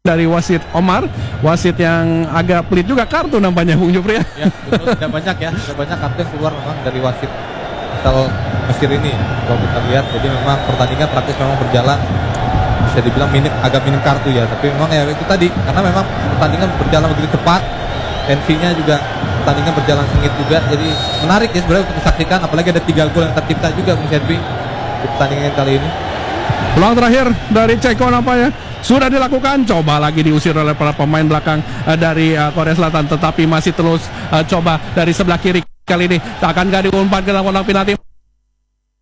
dari wasit Omar, wasit yang agak pelit juga kartu nampaknya Bung Jupri ya. Ya, betul, tidak banyak kartu yang keluar memang dari wasit asal Mesir ini kalau kita lihat. Jadi memang pertandingan praktis memang berjalan, bisa dibilang agak minim kartu ya, tapi memang ya itu tadi karena memang pertandingan berjalan begitu cepat, tensinya juga pertandingan berjalan sengit juga, jadi menarik ya sebenarnya untuk disaksikan, apalagi ada 3 gol yang tercipta juga Bung Sedbi di pertandingan kali ini. Peluang terakhir dari Ceko nampaknya sudah dilakukan, coba lagi diusir oleh para pemain belakang dari Korea Selatan, tetapi masih terus coba dari sebelah kiri kali ini akan diumpan ke dalam kotak penalti.